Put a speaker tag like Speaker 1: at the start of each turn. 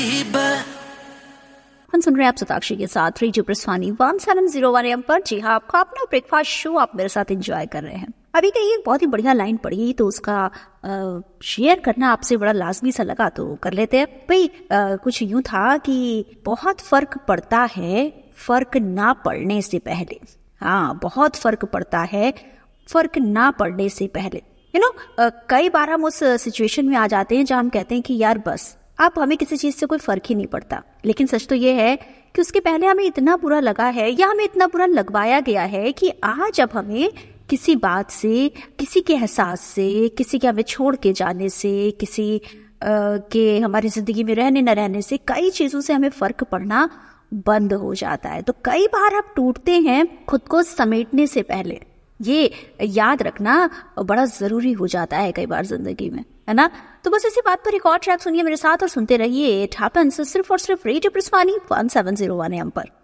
Speaker 1: हम सुन रहे हैं आप सताक्षी के साथ रेडियो प्रस्थानी 1701 AM पर। जी हाँ, आपका अपना ब्रेकफास्ट शो आप मेरे साथ एंजॉय कर रहे हैं। अभी कहीं एक बहुत ही बढ़िया लाइन पढ़ी तो उसका शेयर करना आपसे बड़ा लाजमी सा लगा तो कर लेते हैं भाई। कुछ यूं था कि बहुत फर्क पड़ता है फर्क ना पड़ने से पहले। हाँ, बहुत फर्क पड़ता है फर्क ना पड़ने से पहले। कई बार हम उस सिचुएशन में आ जाते हैं जहां हम कहते हैं कि यार बस अब हमें किसी चीज से कोई फर्क ही नहीं पड़ता, लेकिन सच तो ये है कि उसके पहले हमें इतना बुरा लगा है या हमें इतना बुरा लगवाया गया है कि आज अब हमें किसी बात से, किसी के एहसास से, किसी के हमें छोड़ के जाने से, किसी के हमारी जिंदगी में रहने न रहने से, कई चीजों से हमें फर्क पड़ना बंद हो जाता है। तो कई बार आप टूटते हैं खुद को समेटने से पहले। ये याद रखना बड़ा जरूरी हो जाता है कई बार जिंदगी में, है ना। तो बस इसी बात पर एक और ट्रैक सुनिए मेरे साथ और सुनते रहिए इट हैपेंस सिर्फ और सिर्फ रेडियो प्रस्थानी 1701 AM पर।